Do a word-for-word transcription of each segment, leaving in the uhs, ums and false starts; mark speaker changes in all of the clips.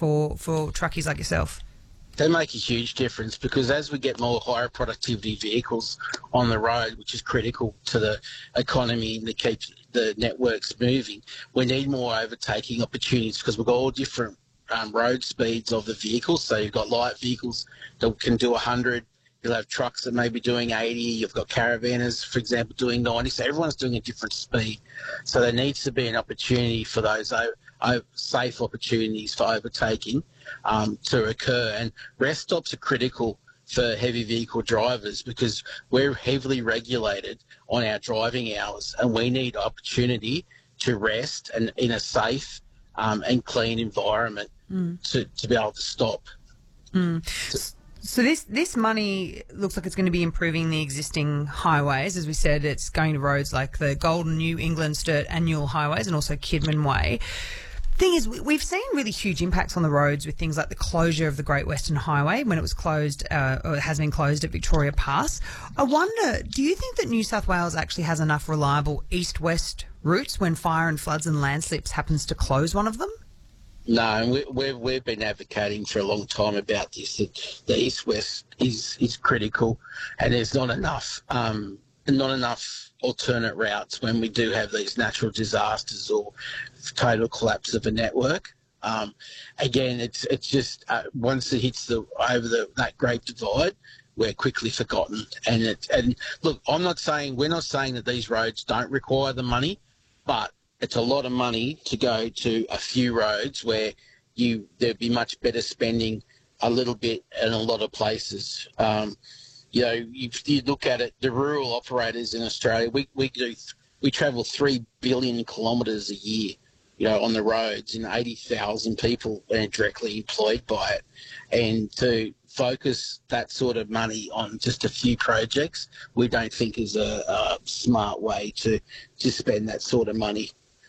Speaker 1: for, for truckies like yourself?
Speaker 2: They make a huge difference because as we get more higher productivity vehicles on the road, which is critical to the economy and to keep the networks moving, we need more overtaking opportunities because we've got all different um, road speeds of the vehicles. So you've got light vehicles that can do one hundred. You'll have trucks that may be doing eighty. You've got caravanners, for example, doing ninety. So everyone's doing a different speed. So there needs to be an opportunity for those o- o- safe opportunities for overtaking um, to occur. And rest stops are critical for heavy vehicle drivers because we're heavily regulated on our driving hours and we need opportunity to rest and in a safe um, and clean environment mm. to, to be able to stop.
Speaker 1: Mm. So, So this this money looks like it's going to be improving the existing highways. As we said, it's going to roads like the Golden New England Sturt Annual Highways and also Kidman Way. Thing is, we've seen really huge impacts on the roads with things like the closure of the Great Western Highway when it was closed, uh, or it has been closed at Victoria Pass. I wonder, do you think that New South Wales actually has enough reliable east-west routes when fire and floods and landslips happens to close one of them?
Speaker 2: No, and we, we've we've been advocating for a long time about this. That the east-west is is critical, and there's not enough um, not enough alternate routes when we do have these natural disasters or total collapse of a network. Um, again, it's it's just uh, once it hits the over the that Great Divide, we're quickly forgotten. And it and look, I'm not saying we're not saying that these roads don't require the money, but it's a lot of money to go to a few roads where you there'd be much better spending a little bit in a lot of places. Um, you know, you, you look at it, the rural operators in Australia, we we do we travel three billion kilometres a year, you know, on the roads, and eighty thousand people are directly employed by it. And to focus that sort of money on just a few projects, we don't think is a, a smart way to to spend that sort of money.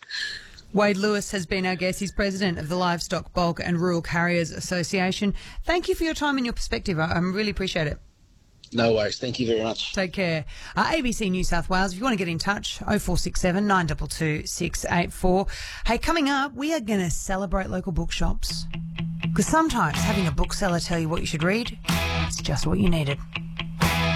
Speaker 1: Wade Lewis has been our guest. He's president of the Livestock, Bulk and Rural Carriers Association. Thank you for your time and your perspective. I, I really appreciate it.
Speaker 2: No worries. Thank you very much.
Speaker 1: Take care. Uh, A B C New South Wales, if you want to get in touch, oh four six seven, nine two two, six eight four. Hey, coming up, we are going to celebrate local bookshops. Because sometimes having a bookseller tell you what you should read, it's just what you needed.